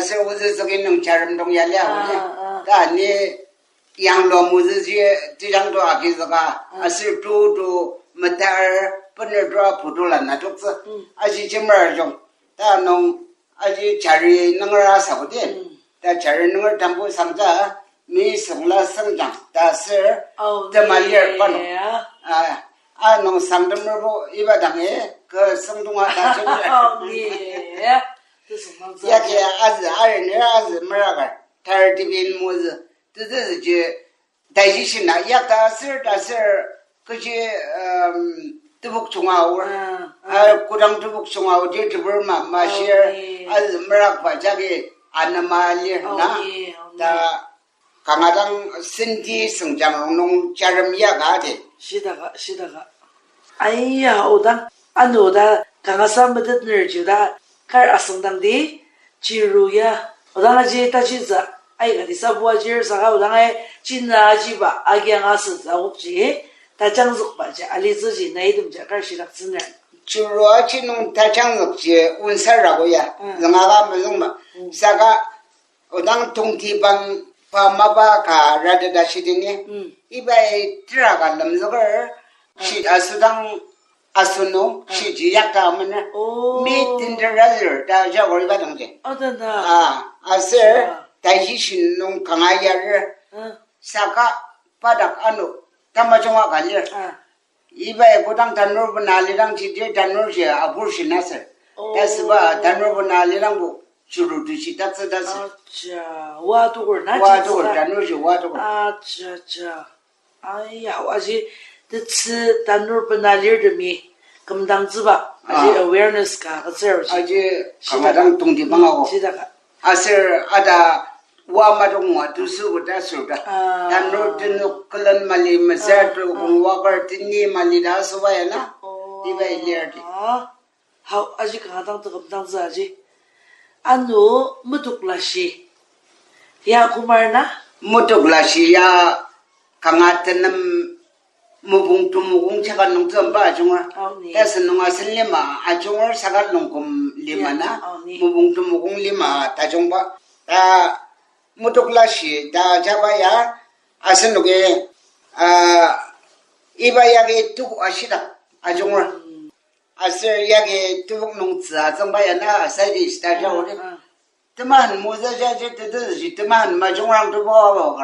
是我是这个农家人中间了，但你养老母子这样多啊，就是个是住没得儿，不能说不住了那种子，而且这么儿种，但农而且家里那个少点，但家里那个全部上着没生了生长，但是这么点不能农上这么不一般当的个生动啊，但是也给儿人儿子么那个，他这边么子，这是就但是那也但是可是这不重要我，古当这不重要，这不是嘛些儿子么那个这个安那么里那，他刚刚当身体生长弄家人也搞的， 是的。哎呀，我当俺我的刚刚上不得那儿就的，开始生当的。记住呀，我当那些大妻子，哎个的啥不记儿啥个，我当哎今啊几吧，阿健阿是在屋企，他讲述吧去，阿里自己那一顿就开始了子呢。 就说这种他讲述去问事儿个呀，让阿没用嘛，啥个我当冬天帮妈妈卡热的那些的呢，一般这个那么这个是是当。阿苏农是这样的么呢？每天这日到这个一般东西。 真的。 是但是是农刚来日，啥个把它安了，他们中华干日。一般古当单路不哪里让去这单路去不是那事，但是吧单路不哪里让不就路这些但是。 我都会那单路是我都会。 哎呀，我是。这次单路不哪里的米，咁当子吧，而且 awareness 个字儿， 而且刚刚当冬天帮我， 是的， 是ada我嘛种我都是我在说的，单路真的可能嘛里嘛在这我个今年嘛里头是为了，一百年的。 好，而且刚刚当这个当子而且，俺我没读了些，呀，姑妈呢？ 没读了些呀，刚刚真的。木工차가 농점 봐 중아 그래서 농아 슬리마 아중을 사가 농금 리마나 무봉 리마 다중바 다 무독라시 다 잡아야 아스노게 이바야게 뚝 아시다 아중을 아스 야게 뚝 농자 정바야나 사이디 스타자오리 때만 모자자제 때듯이 때만 마중랑도 봐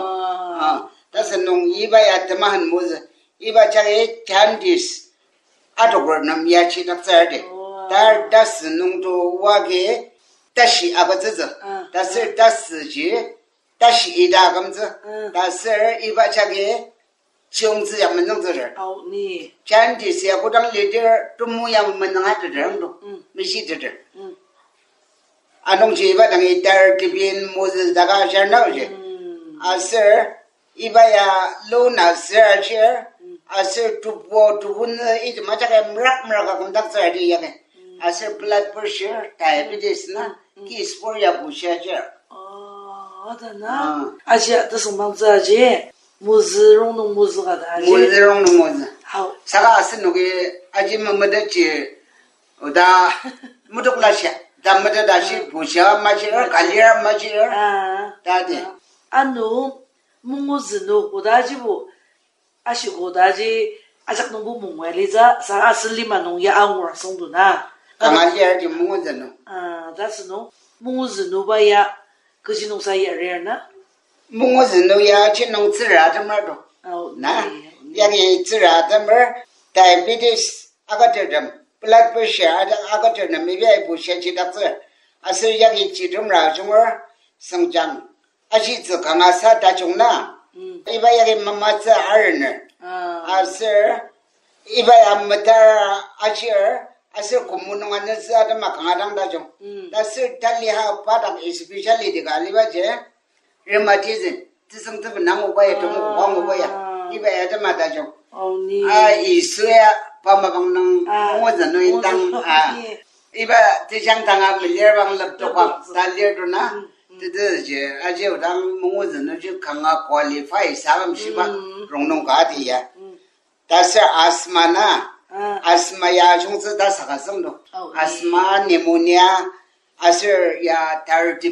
가랑도但是农一般呀，他们很么子，一般家里天地是，俺这个那么也去那这的，但是农都我给，但是那个子，但是去，但是一大个子，但是一般家里穷子也没弄这事。天地是也不当里点儿，都没也没弄还这样的，没写这事。俺农去一般当一点儿这边么子大家先闹去，是。一般呀，老那时而且，是主播呢，一直嘛这个么个工作在这样的，是 blood pressure diabetes 呢，基础也不下降。 的呢，而且这什么子些，么子弄么子个的， 么子弄么子。 好， 啥个是那个，而且没得去，我da没得那些，咱没得那些不下嘛些，干点嘛些，咋的？ 俺弄。蒙子弄古大吉不，阿是古大吉，阿只弄不蒙外里子，啥阿是里嘛弄也安我送的呢。 刚刚也就蒙子弄。 但是弄蒙子弄吧呀，可是弄啥也人呢？ 蒙子弄呀，去弄自然这么多。那也给自然这么，diabetes 阿个这种 blood pressure 阿个这种没别不先去的字，阿是也给其中了中儿生长。阿是这刚刚啥大众呢？一般也给妈妈这儿呢。是一般也没得阿是公务弄完的是阿的嘛刚刚当大众。但是他厉害把那个 especially 的个里边去，人嘛这人，这种这么难我不也中光我不也，一般也这么大众。一岁把嘛帮弄我人弄当一般这相当啊没脸帮了多光，但脸着呢。这些，而且我当某人呢就看啊qualify啥么是吧，容弄高的呀。但是阿斯玛呢，阿斯玛呀，从此他啥个什么？阿斯玛、pneumonia，阿是呀，他